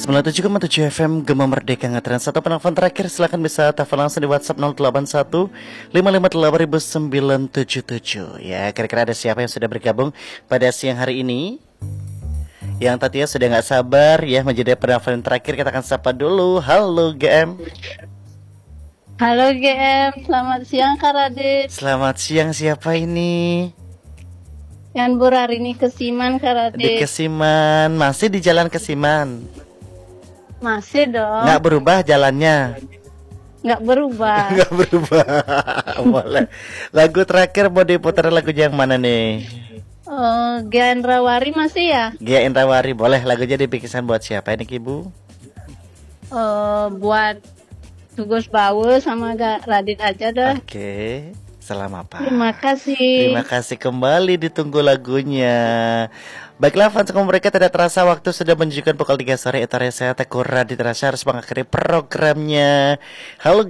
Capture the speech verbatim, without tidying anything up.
sembilan puluh tujuh koma tujuh F M Gema Merdeka Ngetren. Satu penelpon terakhir, silakan bisa telepon langsung di WhatsApp nol delapan satu lima lima delapan sembilan tujuh tujuh. Ya, kira-kira ada siapa yang sudah bergabung pada siang hari ini? Yang tadinya sudah nggak sabar ya menjadi penelpon terakhir, kita akan sapa dulu. Halo G M. Halo G M, selamat siang Kak Radit. Selamat siang, siapa ini? Yang Burarini Kesiman Kak Radit. Di Kesiman, masih di jalan Kesiman? Masih dong. Nggak berubah jalannya? Nggak berubah. Nggak berubah. Boleh. Lagu terakhir mau diputar lagu yang mana nih? Oh, Gia Indrawari masih ya? Gia Indrawari, boleh. Lagunya dibikinkan buat siapa ini Ibu? Oh, buat Tugus Bawu sama Kak Radit aja dah. Oke, selamat Pak. Terima kasih. Terima kasih, kembali ditunggu lagunya. Baiklah fans mereka, tidak terasa waktu sudah menunjukkan pukul tiga sore. Etornya saya Teguh Radit Rasya harus mengakhiri programnya. Halo